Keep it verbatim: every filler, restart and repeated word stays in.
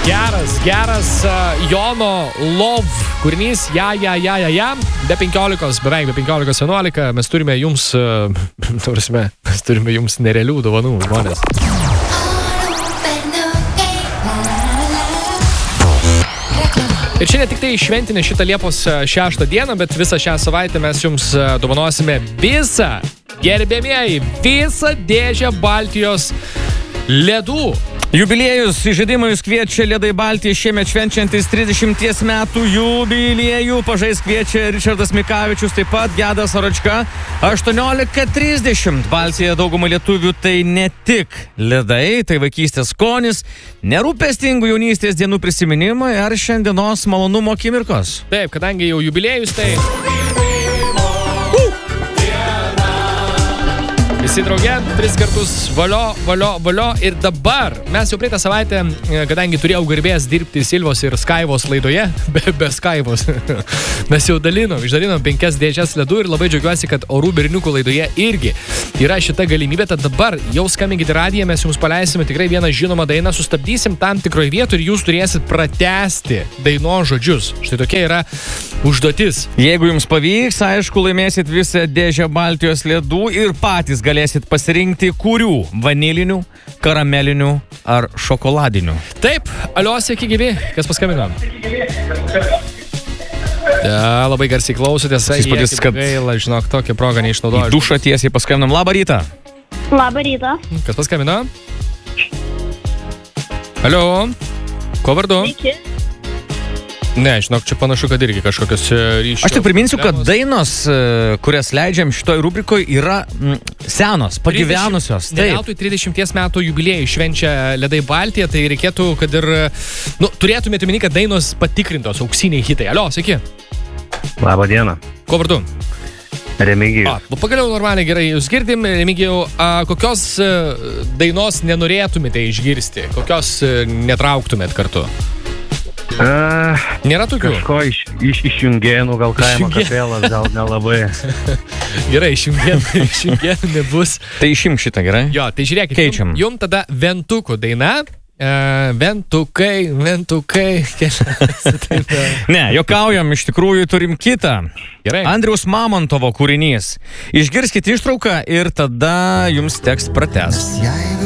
Geras, geras uh, Jono Love kūrinys, ja, ja, ja, ja, ja, be penkiolikos, beveik be penkiolikos vienuolika, mes turime jums, uh, turime, mes turime jums nerealių dovanų, žmonės. Ir čia ne tik tai šventinė šitą Liepos šeštą dieną, bet visą šią savaitę mes jums dovanosime visą, gerbėmieji, visą dėžę Baltijos ledų. Jubiliejus į žaidimą jūs kviečia Ledai Baltija, šiemet švenčiantis trisdešimties metų jubiliejų. Pažais kviečia Ričardas Mikavičius, taip pat Gedas Aračka. aštuoniolika trisdešimt. Baltija daugumą lietuvių tai ne tik ledai, tai vaikystės skonis, nerūpestingų jaunystės dienų prisiminimai ar šiandienos malonumo akimirkos. Taip, kadangi jau jubiliejus, tai... Visi drauge, tris kartus valio, valio, valio ir dabar mes jau praeitą savaitę, kadangi turėjau garbės dirbti Silvos ir Skaivos laidoje, be, be Skaivos, mes jau dalinom, išdalinom penkias dėžes ledų ir labai džiaugiuosi, kad Orų berniukų laidoje irgi yra šita galimybė, tad dabar jau skambinkite radiją, mes jums paleisime tikrai vieną žinomą dainą, sustabdysim tam tikroje vietoje ir jūs turėsit pratęsti dainos žodžius. Štai tokia yra užduotis. Jeigu jums pavyks, aišku, laimėsit visą dėžę Baltijos ledų ir patys galėsit galėsit pasirinkti kurių – vanilinių, karamelinių ar šokoladinių. Taip, alio, sveiki gyvi, kas paskambino? Ja, labai garsiai klausotės, įspūdis, kad gaila, žinok, tokią progą neišnaudoju. Į dušą tiesiai paskambinam. Labą rytą. Labą rytą. Kas paskambino? Alio, ko vardu? Sveiki. Ne, žinok, čia panašu, kad irgi kažkokios ryšio. Aš tik priminsiu, kad dainos, kurias leidžiam šitoj rubrikoje, yra mm, senos, pagyvenusios. Ne veltui trisdešimties metų jubiliejų švenčia Ledai Baltija, tai reikėtų, kad ir, nu, turėtumėte minį, kad dainos patikrintos, auksiniai hitai. Alio, sveiki. Labą dieną. Ko vardu? Remigijus. A, pagaliau normaliai gerai jūs girdim. Remigijau, a, kokios a, dainos nenorėtumėte išgirsti? Kokios a, netrauktumėt kartu? Uh, Nėra tokių? Kažko iš, iš, išjungėnų, gal kaimo kapelas, gal nelabai. Gerai, išjungėnų, išjungėnų nebus. Tai išimk šitą, gerai? Jo, tai žiūrėkit, keičiam. Jum, jum tada ventukų daina. Uh, ventukai, ventukai. Ne, jokaujam, iš tikrųjų turim kitą. Gerai. Andriaus Mamontovo kūrinys. Išgirskite ištrauką ir tada jums teks pratęsti.